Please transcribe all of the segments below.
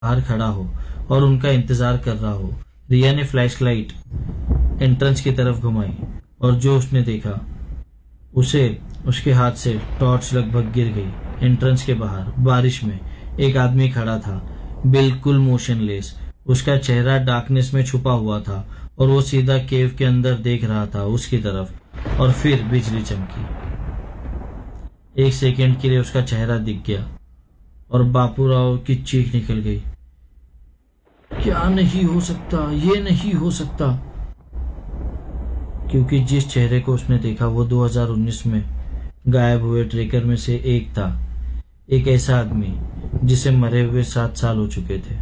बाहर खड़ा हो और उनका इंतजार कर रहा हो। रिया ने फ्लैशलाइट एंट्रेंस की तरफ घुमाई और जो उसने देखा उसे उसके हाथ से टॉर्च लगभग गिर गई। एंट्रेंस के बाहर बारिश में एक आदमी खड़ा था, बिल्कुल मोशनलेस। उसका चेहरा डार्कनेस में छुपा हुआ था और वो सीधा केव के अंदर देख रहा था उसकी तरफ। और फिर बिजली चमकी। एक सेकंड के लिए उसका चेहरा दिख गया और बापूराव की चीख निकल गई, क्या नहीं हो सकता, ये नहीं हो सकता। क्योंकि जिस चेहरे को उसने देखा वो 2019 में गायब हुए ट्रेकर में से एक था। एक ऐसा आदमी जिसे मरे हुए 7 साल हो चुके थे।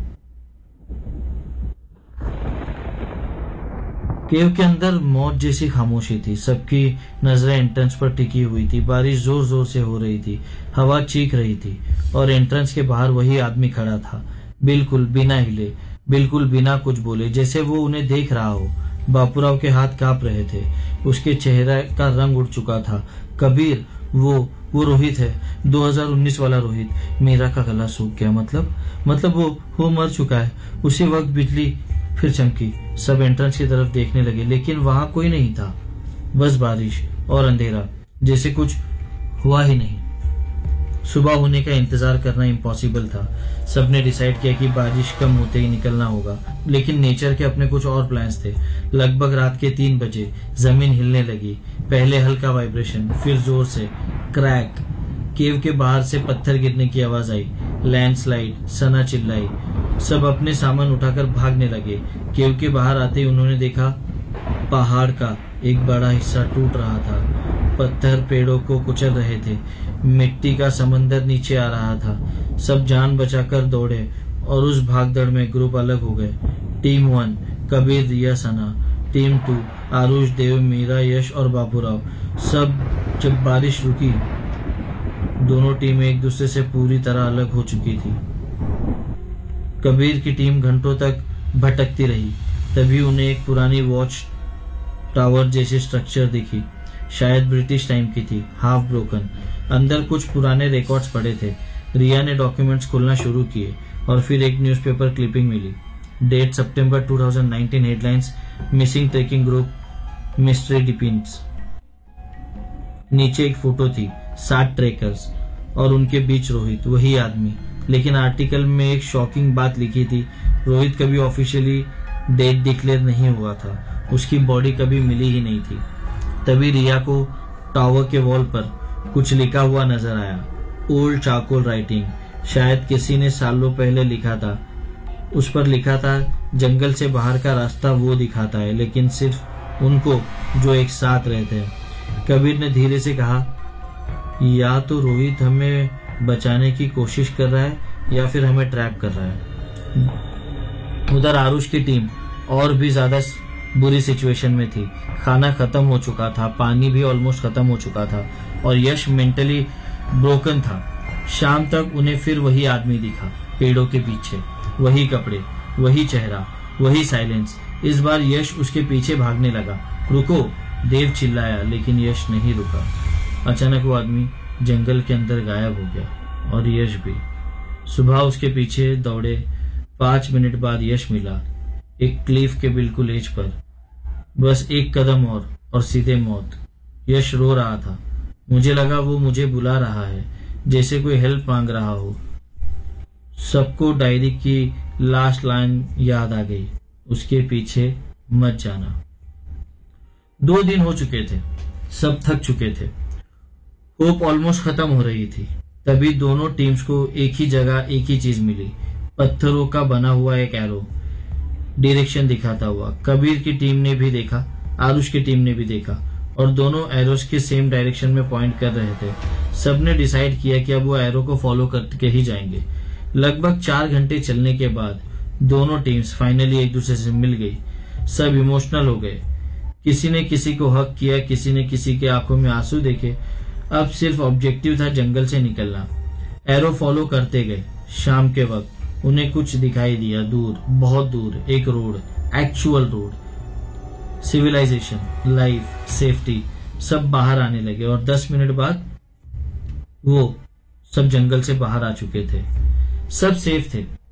केव के अंदर मौत जैसी खामोशी थी। सबकी नजरें एंट्रेंस पर टिकी हुई थी। बारिश जोर जोर से हो रही थी, हवा चीख रही थी और एंट्रेंस के बाहर वही आदमी खड़ा था, बिल्कुल बिना हिले, बिल्कुल बिना कुछ बोले, जैसे वो उन्हें देख रहा हो। बापूराव के हाथ कांप रहे थे, उसके चेहरे का रंग उड़ चुका था। कबीर, वो रोहित है, 2019 वाला रोहित। मीरा का गला सूख गया। मतलब वो मर चुका है। उसी वक्त बिजली फिर चमकी। सब एंट्रेंस की तरफ देखने लगे, लेकिन वहां कोई नहीं था, बस बारिश और अंधेरा, जैसे कुछ हुआ ही नहीं। सुबह होने का इंतजार करना इम्पॉसिबल था। सबने डिसाइड किया कि बारिश कम होते ही निकलना होगा, लेकिन नेचर के अपने कुछ और प्लान्स थे। लगभग रात के 3 बजे जमीन हिलने लगी। पहले हल्का वाइब्रेशन, फिर जोर से क्रैक। केव के बाहर से पत्थर गिरने की आवाज आई। लैंडस्लाइड, सना चिल्लाई। सब अपने सामान उठाकर भागने लगे। केव के बाहर आते ही उन्होंने देखा पहाड़ का एक बड़ा हिस्सा टूट रहा था। पत्थर पेड़ों को कुचल रहे थे, मिट्टी का समंदर नीचे आ रहा था। सब जान बचाकर दौड़े और उस भागदौड़ में ग्रुप अलग हो गए। टीम 1 कबीर, रिया, सना। टीम 2 आरुष, देव, मीरा, यश और बाबूराव। सब जब बारिश रुकी, दोनों टीमें एक दूसरे से पूरी तरह अलग हो चुकी थी। कबीर की टीम घंटों तक भटकती रही। तभी उन्हें एक पुरानी वॉच टावर जैसी स्ट्रक्चर दिखी। शायद ब्रिटिश टाइम की थी, हाफ ब्रोकन। अंदर कुछ पुराने रिकॉर्ड्स पड़े थे। रिया ने डॉक्यूमेंट्स खोलना शुरू किए और फिर एक न्यूज़पेपर क्लिपिंग मिली। डेट सितंबर 2019। Headlines, missing trekking group, mystery डिपिंस। नीचे एक फोटो थी, 7 ट्रेकर्स और उनके बीच रोहित, वही आदमी। लेकिन आर्टिकल में एक शॉकिंग बात लिखी थी, रोहित कभी ऑफिशियली डेड डिक्लेयर नहीं हुआ था, उसकी बॉडी कभी मिली ही नहीं थी। तभी रिया को टावर के वॉल पर कुछ लिखा हुआ नजर आया। ओल्ड चारकोल राइटिंग, शायद किसी ने सालों पहले लिखा था। उस पर लिखा था, जंगल से बाहर का रास्ता वो दिखाता है, लेकिन सिर्फ उनको जो एक साथ रहते हैं। कबीर ने धीरे से कहा, या तो रोहित हमें बचाने की कोशिश कर रहा है या फिर हमें ट्रैप कर रहा है। उधर आरुष की टीम और भी ज्यादा बुरी सिचुएशन में थी। खाना खत्म हो चुका था, पानी भी ऑलमोस्ट खत्म हो चुका था और यश मेंटली ब्रोकन था। शाम तक उन्हें फिर वही आदमी दिखा, पेड़ों के पीछे, वही कपड़े, वही चेहरा, वही साइलेंस। इस बार यश उसके पीछे भागने लगा। रुको, देव चिल्लाया, लेकिन यश नहीं रुका। अचानक वो आदमी जंगल के अंदर गायब हो गया और यश भी। सुबह उसके पीछे दौड़े। 5 मिनट बाद यश मिला, एक क्लिफ के बिल्कुल एज पर। बस एक कदम और सीधे मौत। यश रो रहा था। मुझे लगा वो मुझे बुला रहा है, जैसे कोई हेल्प मांग रहा हो। सबको डायरी की लास्ट लाइन याद आ गई, उसके पीछे मत जाना। 2 दिन हो चुके थे, सब थक चुके थे, होप ऑलमोस्ट खत्म हो रही थी। तभी दोनों टीम्स को एक ही जगह एक ही चीज मिली, पत्थरों का बना हुआ एक एरो, डायरेक्शन दिखाता हुआ। कबीर की टीम ने भी देखा, आरुष की टीम ने भी देखा और दोनों एरोस के सेम डायरेक्शन में पॉइंट कर रहे थे। सबने डिसाइड किया कि अब वो एरो को फॉलो करके ही जाएंगे। लगभग 4 घंटे चलने के बाद दोनों टीम्स फाइनली एक दूसरे से मिल गई। सब इमोशनल हो गए, किसी ने किसी को हक किया, किसी ने किसी के आंखों में आंसू देखे। अब सिर्फ ऑब्जेक्टिव था जंगल से निकलना। एरो फॉलो करते गए। शाम के वक्त उन्हें कुछ दिखाई दिया, दूर, बहुत दूर, एक road, actual road. Civilisation, life, safety, सब बाहर आने लगे और 10 मिनट बाद वो सब जंगल से बाहर आ चुके थे। सब सेफ थे,